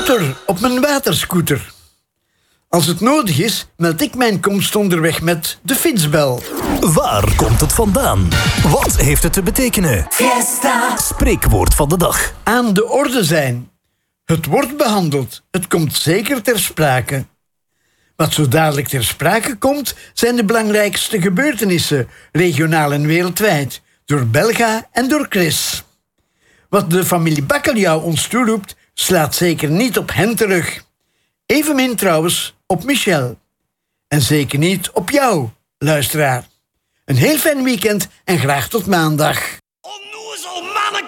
Toeter op mijn waterscooter. Als het nodig is, meld ik mijn komst onderweg met de fietsbel. Waar komt het vandaan? Wat heeft het te betekenen? Fiesta. Spreekwoord van de dag. Aan de orde zijn. Het wordt behandeld. Het komt zeker ter sprake. Wat zo dadelijk ter sprake komt, zijn de belangrijkste gebeurtenissen, regionaal en wereldwijd, door Belga en door Chris. Wat de familie Bakkeljauw ons toeroept, slaat zeker niet op hen terug. Evenmin trouwens op Michel. En zeker niet op jou, luisteraar. Een heel fijn weekend en graag tot maandag.